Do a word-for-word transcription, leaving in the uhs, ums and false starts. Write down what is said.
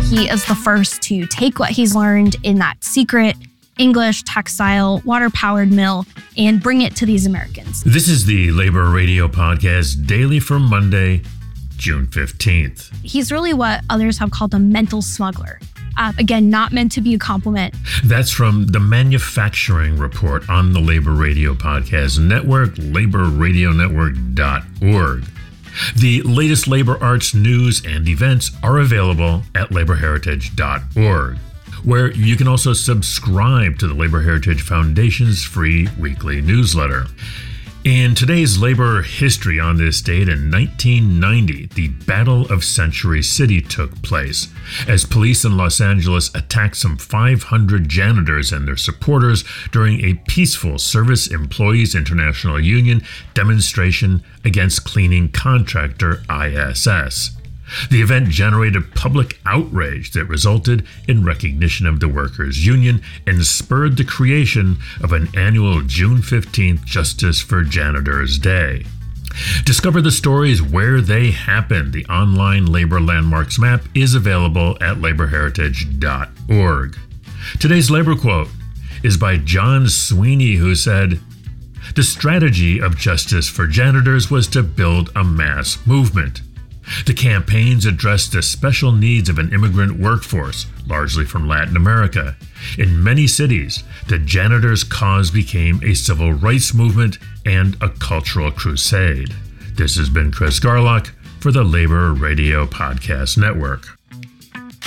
he is the first to take what he's learned in that secret English textile water-powered mill and bring it to these Americans. This is the Labor Radio Podcast daily for Monday, June fifteenth. He's really what others have called a mental smuggler. Uh, again, not meant to be a compliment. That's from the Manufacturing Report on the Labor Radio Podcast Network, labor radio network dot org. The latest labor arts news and events are available at labor heritage dot org, where you can also subscribe to the Labor Heritage Foundation's free weekly newsletter. In today's labor history, on this date in nineteen ninety, the Battle of Century City took place as police in Los Angeles attacked some five hundred janitors and their supporters during a peaceful Service Employees International Union demonstration against cleaning contractor I S S. The event generated public outrage that resulted in recognition of the workers' union and spurred the creation of an annual June fifteenth Justice for Janitors Day. Discover the stories where they happened. The online labor landmarks map is available at labor heritage dot org. Today's labor quote is by John Sweeney, who said, "The strategy of Justice for Janitors was to build a mass movement. The campaigns addressed the special needs of an immigrant workforce, largely from Latin America. In many cities, the janitors' cause became a civil rights movement and a cultural crusade." This has been Chris Garlock for the Labor Radio Podcast Network.